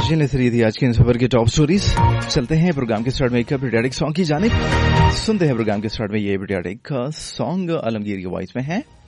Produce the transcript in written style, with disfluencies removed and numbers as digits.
जिन्हें सरी थी आज की इन खबर के टॉप स्टोरीज। चलते हैं प्रोग्राम के स्टार्ट में एक पेट्रियाटिक सॉन्ग की जानिब। सुनते हैं प्रोग्राम के स्टार्ट में ये पेट्रियाटिक सॉन्ग आलमगीर की वॉइस में है।